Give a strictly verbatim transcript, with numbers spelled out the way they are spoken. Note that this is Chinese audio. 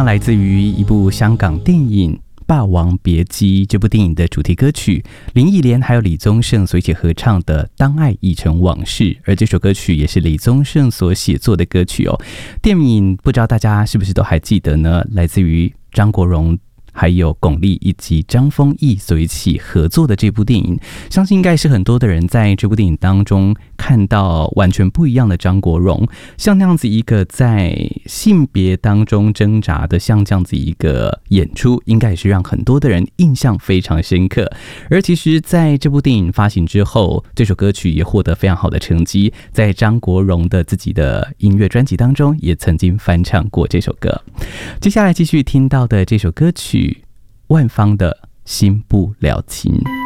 样来自于一部香港电影《霸王别姬》，这部电影的主题歌曲，林忆莲还有李宗盛所一起合唱的《当爱已成往事》，而这首歌曲也是李宗盛所写作的歌曲哦。电影不知道大家是不是都还记得呢？来自于张国荣还有巩俐以及张丰毅所一起合作的这部电影，相信应该是很多的人在这部电影当中看到完全不一样的张国荣，像那样子一个在性别当中挣扎的，像这样子一个演出，应该也是让很多的人印象非常深刻。而其实在这部电影发行之后，这首歌曲也获得非常好的成绩，在张国荣的自己的音乐专辑当中也曾经翻唱过这首歌。接下来继续听到的这首歌曲，万芳的心不了情。